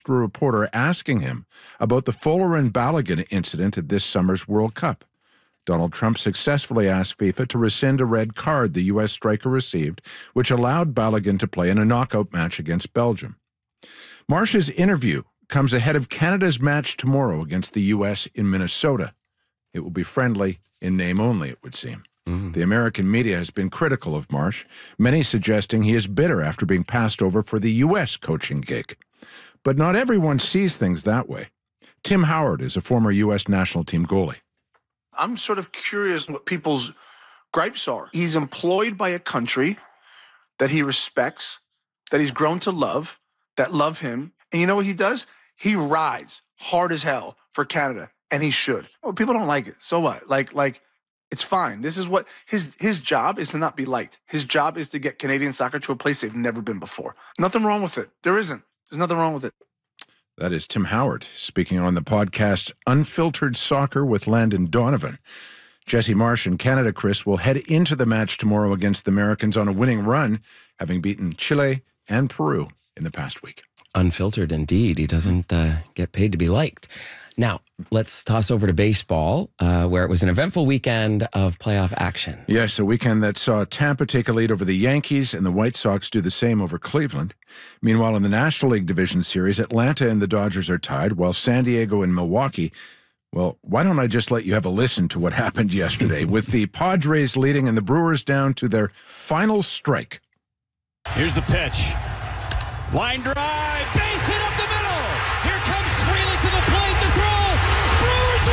to a reporter asking him about the Folarin-Balogun incident at this summer's World Cup. Donald Trump successfully asked FIFA to rescind a red card the U.S. striker received, which allowed Balogun to play in a knockout match against Belgium. Marsh's interview comes ahead of Canada's match tomorrow against the U.S. in Minnesota. It will be friendly in name only, it would seem. The American media has been critical of Marsh, many suggesting he is bitter after being passed over for the U.S. coaching gig. But not everyone sees things that way. Tim Howard is a former U.S. national team goalie. I'm sort of curious what people's gripes are. He's employed by a country that he respects, that he's grown to love, that love him. And you know what he does? He rides hard as hell for Canada, and he should. Oh, people don't like it. So what? Like it's fine. This is what his job is, to not be liked. His job is to get Canadian soccer to a place they've never been before. Nothing wrong with it. There isn't. There's nothing wrong with it. That is Tim Howard speaking on the podcast Unfiltered Soccer with Landon Donovan. Jesse Marsh and Canada, Chris, will head into the match tomorrow against the Americans on a winning run, having beaten Chile and Peru in the past week. Unfiltered indeed. He doesn't get paid to be liked. Now, let's toss over to baseball, where it was an eventful weekend of playoff action. Yes, a weekend that saw Tampa take a lead over the Yankees and the White Sox do the same over Cleveland. Meanwhile, in the National League Division Series, Atlanta and the Dodgers are tied, while San Diego and Milwaukee, well, why don't I just let you have a listen to what happened yesterday with the Padres leading and the Brewers down to their final strike. Here's the pitch. Line drive, base hit up the middle. Here comes Freeland to the plate, the throw. Brewers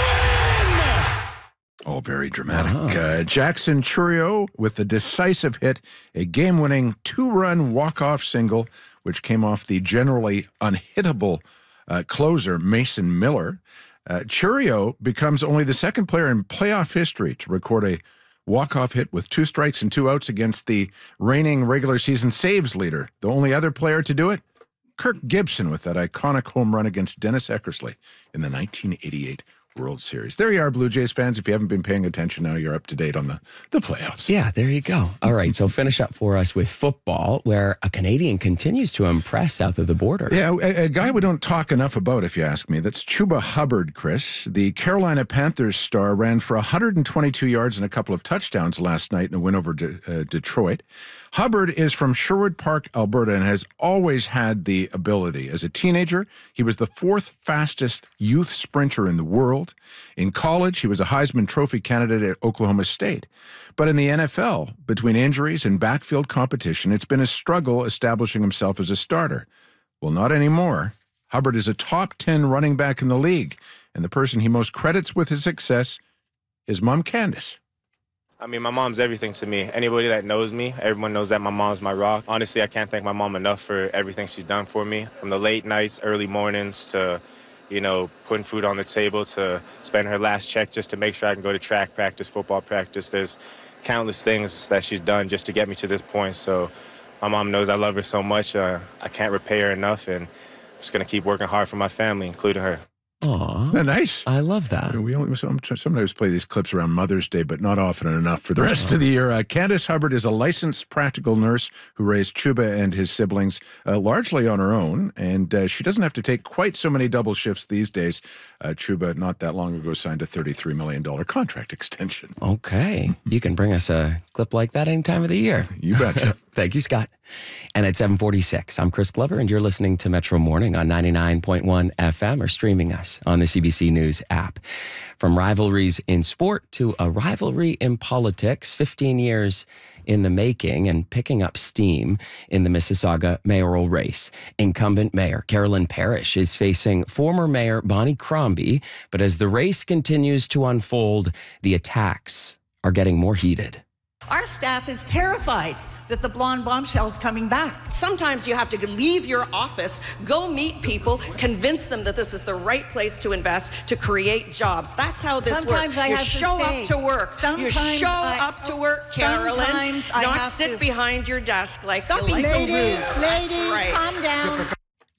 win! Oh, very dramatic. Jackson Chourio with the decisive hit, a game-winning two-run walk-off single, which came off the generally unhittable closer Mason Miller. Chourio becomes only the second player in playoff history to record a walk-off hit with 2 strikes and 2 outs against the reigning regular season saves leader. The only other player to do it, Kirk Gibson, with that iconic home run against Dennis Eckersley in the 1988 World Series. There you are, Blue Jays fans. If you haven't been paying attention, now you're up to date on the playoffs. Yeah, there you go. All right, so finish up for us with football, where a Canadian continues to impress south of the border. Yeah, a guy we don't talk enough about, if you ask me. That's Chuba Hubbard, Chris. The Carolina Panthers star ran for 122 yards and a couple of touchdowns last night in a win over Detroit. Hubbard is from Sherwood Park, Alberta, and has always had the ability. As a teenager, he was the 4th fastest youth sprinter in the world. In college, he was a Heisman Trophy candidate at Oklahoma State. But in the NFL, between injuries and backfield competition, it's been a struggle establishing himself as a starter. Well, not anymore. Hubbard is a top 10 running back in the league, and the person he most credits with his success is Mom Candace. I mean, my mom's everything to me. Anybody that knows me, everyone knows that my mom's my rock. Honestly, I can't thank my mom enough for everything she's done for me. From the late nights, early mornings, to, you know, putting food on the table, to spend her last check just to make sure I can go to track practice, football practice. There's countless things that she's done just to get me to this point. So my mom knows I love her so much. I can't repay her enough, and I'm just going to keep working hard for my family, including her. Aw. Isn't that nice? I love that. We sometimes play these clips around Mother's Day, but not often enough for the rest of the year. Candace Hubbard is a licensed practical nurse who raised Chuba and his siblings largely on her own, and she doesn't have to take quite so many double shifts these days. Chuba, not that long ago, signed a $33 million contract extension. Okay. You can bring us a clip like that any time of the year. You betcha. Thank you, Scott. And at 7:46, I'm Chris Glover, and you're listening to Metro Morning on 99.1 FM or streaming us on the CBC News app. From rivalries in sport to a rivalry in politics, 15 years in the making and picking up steam in the Mississauga mayoral race. Incumbent Mayor Carolyn Parrish is facing former Mayor Bonnie Crombie, but as the race continues to unfold, the attacks are getting more heated. Our staff is terrified that the blonde bombshell's coming back. Sometimes you have to leave your office, go meet people, convince them that this is the right place to invest, to create jobs. That's how this Sometimes works. I You have to show stay. up to work. Sometimes you show up to work, Carolyn. Sometimes I not have sit to. behind your desk like Stop you being like ladies, so rude. ladies, That's right. calm down.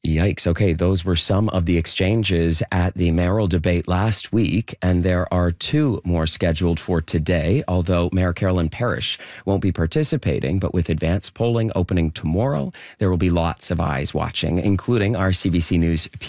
Yikes. Okay, those were some of the exchanges at the mayoral debate last week, and there are 2 more scheduled for today, although Mayor Carolyn Parrish won't be participating, but with advanced polling opening tomorrow, there will be lots of eyes watching, including our CBC News